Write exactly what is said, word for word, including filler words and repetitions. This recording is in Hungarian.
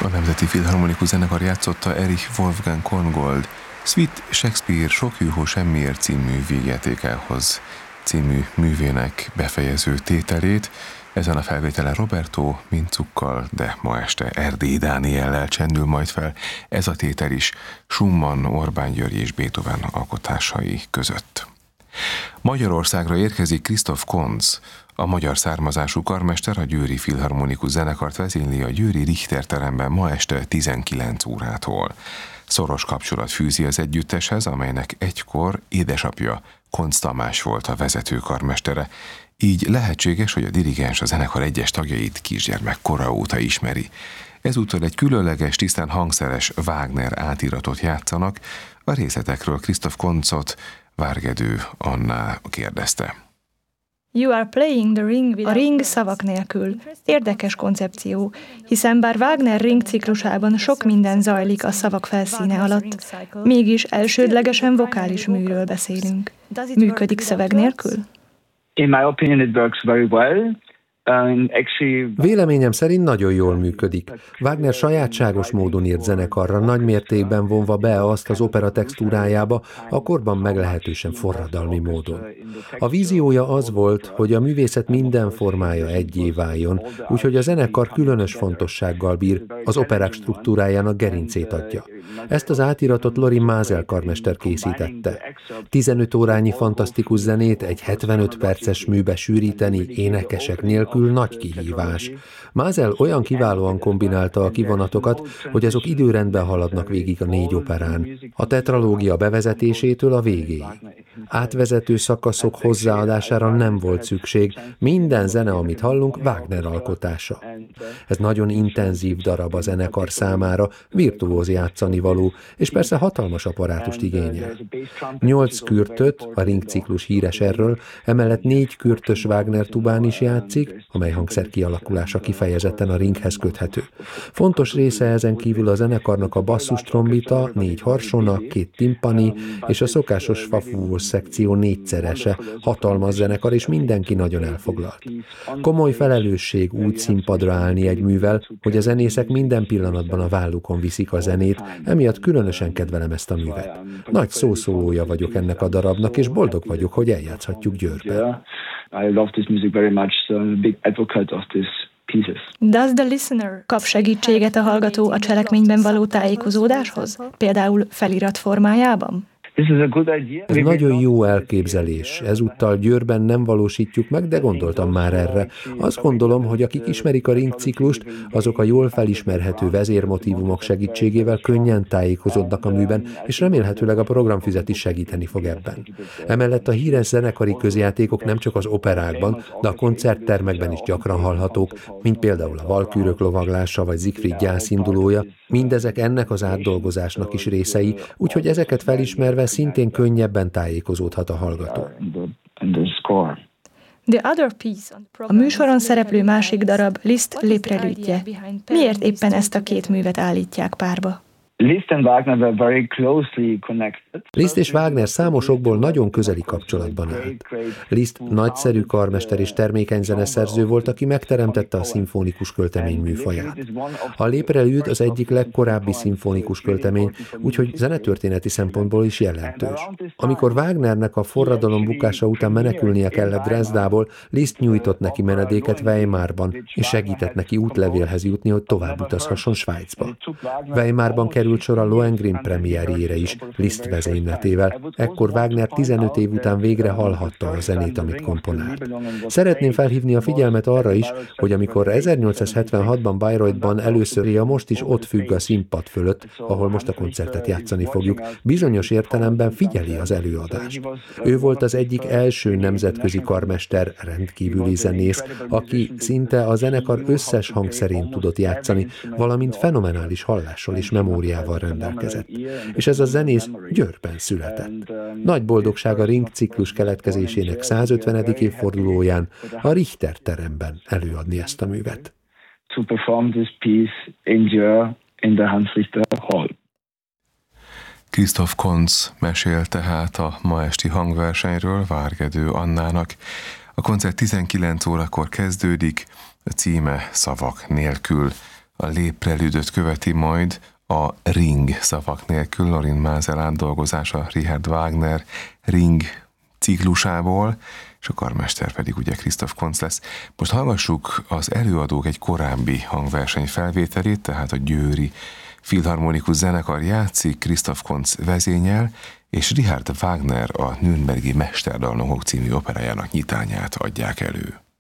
A Nemzeti Filharmonikus Zenekar játszotta Erich Wolfgang Korngold Sweet Shakespeare Sok hűhó semmiért című vígjátékához című művének befejező tételét. Ezen a felvételen Roberto Mincukkal, de ma este Erdélyi Dániellel csendül majd fel ez a tétel is Schumann, Orbán György és Beethoven alkotásai között. Magyarországra érkezik Christoph Konz, a magyar származású karmester, a Győri Filharmonikus Zenekart vezényli a győri Richter teremben ma este tizenkilenc órától. Szoros kapcsolat fűzi az együtteshez, amelynek egykor édesapja Konz Tamás volt a vezető karmestere. Így lehetséges, hogy a dirigens a zenekar egyes tagjait kisgyermek kora óta ismeri. Ezúttal egy különleges, tisztán hangszeres Wagner átiratot játszanak. A részletekről Christoph Konzot Várgedő Anna kérdezte. You are playing the ring a ring szavak nélkül. Érdekes koncepció, hiszen bár Wagner ring ciklusában sok minden zajlik a szavak felszíne alatt, mégis elsődlegesen vokális műről beszélünk. Működik szöveg nélkül? In my opinion it works very well. Véleményem szerint nagyon jól működik. Wagner sajátságos módon írt zenekarra, nagy mértékben vonva be azt az opera textúrájába, a korban meglehetősen forradalmi módon. A víziója az volt, hogy a művészet minden formája egyé váljon, úgyhogy a zenekar különös fontossággal bír, az operák struktúrájának gerincét adja. Ezt az átiratot Lorin Maazel karmester készítette. tizenöt órányi fantasztikus zenét egy hetvenöt perces műbe sűríteni énekesek nélkül nagy kihívás. Maazel olyan kiválóan kombinálta a kivonatokat, hogy azok időrendben haladnak végig a négy operán. A tetralógia bevezetésétől a végéig. Átvezető szakaszok hozzáadására nem volt szükség, minden zene, amit hallunk, Wagner alkotása. Ez nagyon intenzív darab a zenekar számára, virtuóz játszanivaló, és persze hatalmas apparátust igényel. Nyolc kürtöt, a ringciklus híres erről, emellett négy kürtös Wagner tubán is játszik, amely hangszer kialakulása kifejezetten a ringhez köthető. Fontos része ezen kívül a zenekarnak a basszus trombita, négy harsona, két timpani, és a szokásos fafúvós szekció négyszerese, hatalmas zenekar, és mindenki nagyon elfoglalt. Komoly felelősség úgy színpadra állni egy művel, hogy a zenészek minden pillanatban a vállukon viszik a zenét, emiatt különösen kedvelem ezt a művet. Nagy szószólója vagyok ennek a darabnak, és boldog vagyok, hogy eljátszhatjuk Győrben. I love this music very much, so I'm a big advocate of this pieces. Does the listener kap segítséget a hallgató a cselekményben való tájékozódáshoz? Például felirat formájában? Ez nagyon jó elképzelés. Ezúttal Győrben nem valósítjuk meg, de gondoltam már erre. Azt gondolom, hogy akik ismerik a ringciklust, azok a jól felismerhető vezérmotívumok segítségével könnyen tájékozódnak a műben, és remélhetőleg a programfüzet is segíteni fog ebben. Emellett a híres zenekari közjátékok nem csak az operákban, de a koncerttermekben is gyakran hallhatók, mint például a Valkűrök lovaglása vagy Siegfried gyászindulója. Mindezek ennek az átdolgozásnak is részei, úgyhogy ezeket felismerve szintén könnyebben tájékozódhat a hallgató. The other piece, a műsoron szereplő másik darab Liszt léprelütje. Miért éppen ezt a két művet állítják párba? Liszt and Wagner were very closely connected. Liszt és Wagner számos okból nagyon közeli kapcsolatban állt. Liszt nagyszerű karmester és termékeny zeneszerző volt, aki megteremtette a szimfonikus költemény műfaját. A Léprelüd az egyik legkorábbi szimfonikus költemény, úgyhogy zenetörténeti szempontból is jelentős. Amikor Wagnernek a forradalom bukása után menekülnie kellett Dresdából, Liszt nyújtott neki menedéket Weimarban, és segített neki útlevélhez jutni, hogy tovább utazhasson Svájcba. Weimarban került sor a Lohengrin premierjére is, Liszt vezényletével. Ekkor Wagner tizenöt év után végre hallhatta a zenét, amit komponált. Szeretném felhívni a figyelmet arra is, hogy amikor ezernyolcszázhetvenhatban Bayreuthban először a most is ott függ a színpad fölött, ahol most a koncertet játszani fogjuk, bizonyos értelemben figyeli az előadást. Ő volt az egyik első nemzetközi karmester, rendkívüli zenész, aki szinte a zenekar összes hangszerén tudott játszani, valamint fenomenális hallással és memóriával rendelkezett. És ez a zenész Győrben született. Nagy boldogság a ring ciklus keletkezésének százötvenedik évfordulóján a Richter teremben előadni ezt a művet. To perform this piece in Győr in the Hans Richter Hall. Christoph Konz mesél tehát a ma esti hangversenyről Várgedő Annának. A koncert tizenkilenc órakor kezdődik, a címe Szavak nélkül. A léprelődöt követi majd a Ring szavak nélkül Lorin Maazel átdolgozása Richard Wagner Ring ciklusából, és a karmester pedig ugye Christoph Koncz lesz. Most hallgassuk az előadók egy korábbi hangverseny felvételét, tehát a győri filharmonikus zenekar játszik, Christoph Koncz vezényel, és Richard Wagner a Nürnbergi Mesterdalnokok című operájának nyitányát adják elő.